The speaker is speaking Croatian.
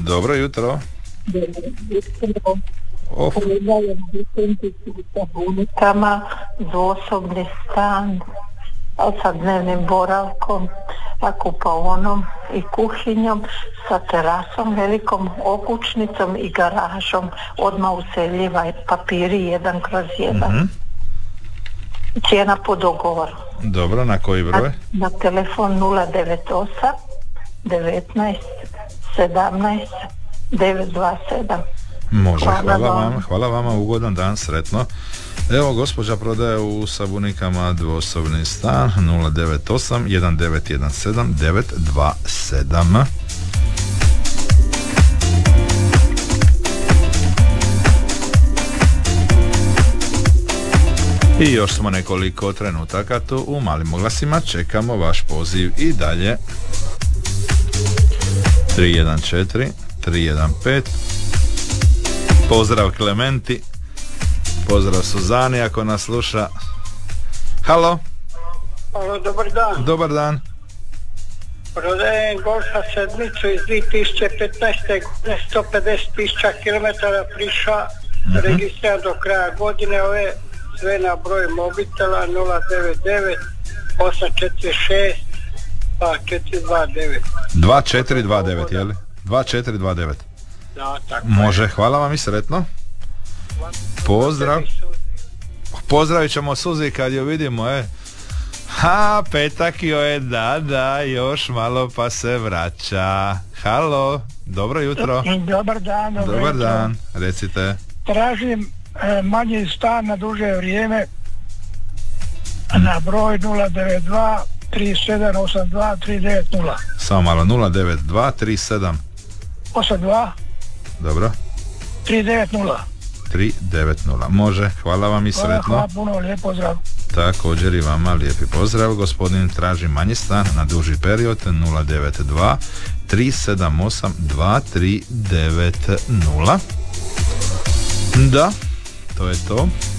Dobro jutro. Sa bunikama, dvosobni stan, sa dnevnim boravkom, sa kupaonom i kuhinjom, sa terasom, velikom okućnicom i garažom, odmah useljiva papiri 1/1. Mm-hmm. Cijena po dogovoru. Dobro, na koji broj? Na telefon 098 19 17 927. Može, hvala vama, ugodan dan, sretno. Evo, gospođa prodaje u Sabunikama dvosobni stan 098 1917 927. I još smo nekoliko trenutaka tu u malim oglasima, čekamo vaš poziv i dalje. 314 315. Pozdrav Klementi, pozdrav Suzani ako nas sluša. Halo? Halo, dobar dan. Dobar dan. Prodajem Golfa sedmicu iz 2015. godine, 150.000 km prišla, registriran do kraja godine, ove sve na broj mobitela 099 846 2429. 2429, jel? 2429. Da, tako Može, je. hvala vam i sretno. Pozdrav. Pozdravit ćemo Suzi kad ju vidimo, Ha, petak joj je, da, još malo pa se vraća. Halo, dobro jutro. Dobar dan. Dobar dan, recite. Tražim manji stan na duže vrijeme na broj 092 3782 390. Samo malo, 092 37 82 dobro 390. 390. Može, hvala vam i sretno. Hvala puno, lijep pozdrav. Također i vama lijepi pozdrav. Gospodin traži manji stan na duži period 092 378 2390. Da, to je to.